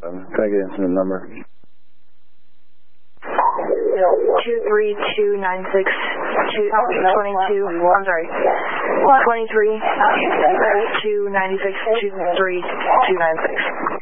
Can I get into the number? 23296 22. I'm sorry. 23 296 23296.